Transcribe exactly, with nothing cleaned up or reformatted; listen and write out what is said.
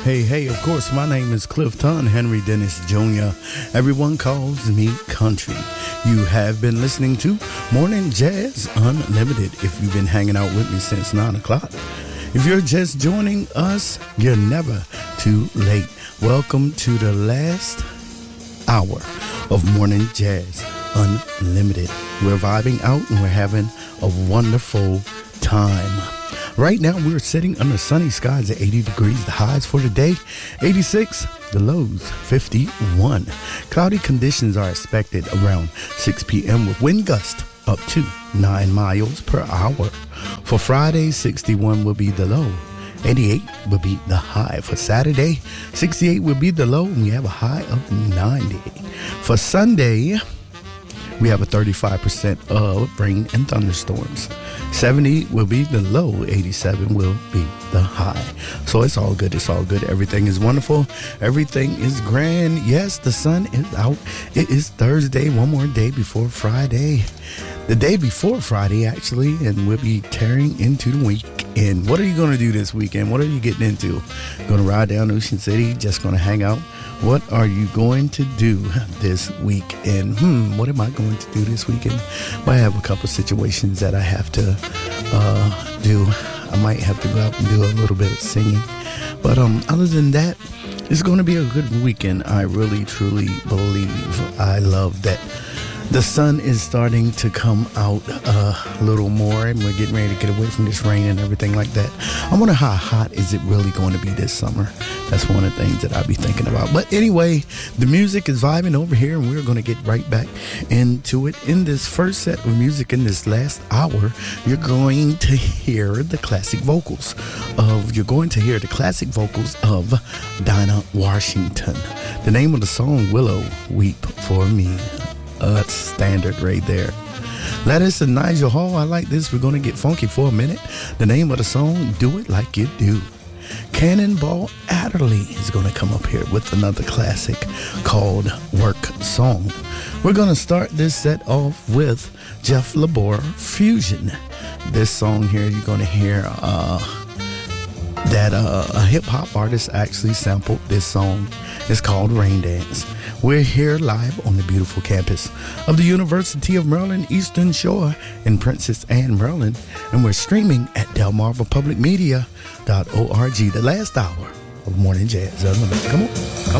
Hey, hey, of course, my name is Clifton Henry Dennis Junior Everyone calls me Country. You have been listening to Morning Jazz Unlimited if you've been hanging out with me since nine o'clock. If you're just joining us, you're never too late. Welcome to the last hour of Morning Jazz Unlimited. We're vibing out and we're having a wonderful time. Right now, we're sitting under sunny skies at eighty degrees. The highs for the day, eighty-six. The lows, fifty-one. Cloudy conditions are expected around six p.m. with wind gust up to nine miles per hour. For Friday, sixty-one will be the low. eighty-eight will be the high. For Saturday, sixty-eight will be the low, and we have a high of ninety. For Sunday, we have a thirty-five percent of rain and thunderstorms. seventy will be the low, eighty-seven will be the high. So it's all good, it's all good. Everything is wonderful, everything is grand. Yes, the sun is out. It is Thursday, one more day before Friday. The day before Friday, actually, and we'll be tearing into the week. And what are you going to do this weekend? What are you getting into? Going to ride down Ocean City? Just going to hang out? What are you going to do this weekend? Hmm, what am I going to do this weekend? Well, I have a couple situations that I have to uh, do. I might have to go out and do a little bit of singing. But um, other than that, it's going to be a good weekend. I really, truly believe. I love that the sun is starting to come out uh, a little more, and we're getting ready to get away from this rain and everything like that. I wonder how hot is it really going to be this summer? That's one of the things that I'll be thinking about. But anyway, the music is vibing over here, and we're going to get right back into it. In this first set of music, in this last hour, you're going to hear the classic vocals of, you're going to hear the classic vocals of Dinah Washington. The name of the song, Willow, Weep for Me. Uh, that's standard right there. Lettuce and Nigel Hall, I like this. We're going to get funky for a minute. The name of the song, Do It Like You Do. Cannonball Adderley is going to come up here with another classic called Work Song. We're going to start this set off with Jeff LaBeouf Fusion. This song here, you're going to hear uh, that uh, a hip-hop artist actually sampled this song. It's called Rain Dance. We're here live on the beautiful campus of the University of Maryland Eastern Shore in Princess Anne, Maryland, and we're streaming at delmarva public media dot org. The last hour of Morning Jazz. Come on, come on.